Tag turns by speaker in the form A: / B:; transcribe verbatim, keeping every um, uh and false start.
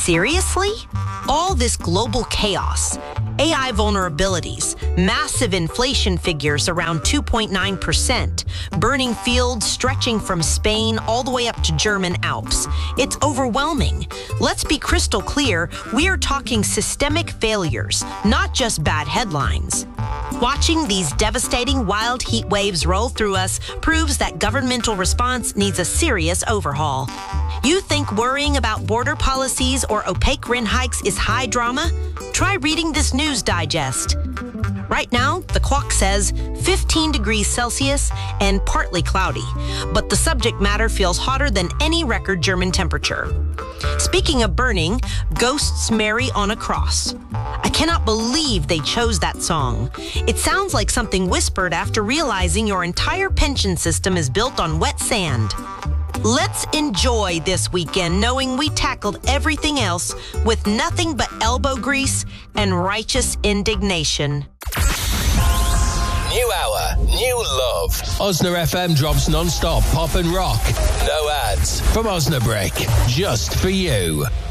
A: Seriously? All this global chaos, A I vulnerabilities, massive inflation figures around two point nine percent, burning fields stretching from Spain all the way up to German Alps. It's overwhelming. Let's be crystal clear, we are talking systemic failures, not just bad headlines. Watching these devastating wild heat waves roll through us proves that governmental response needs a serious overhaul. You think worrying about border policies or opaque rent hikes is high drama? Try reading this news digest. Right now, the clock says fifteen degrees Celsius and partly cloudy, but the subject matter feels hotter than any record German temperature. Speaking of burning, ghosts marry on a cross. I cannot believe they chose that song. It sounds like something whispered after realizing your entire pension system is built on wet sand. Let's enjoy this weekend knowing we tackled everything else with nothing but elbow grease and righteous indignation.
B: New hour, new love. Osna F M drops non-stop pop and rock. No ads from Osnabrück, just for you.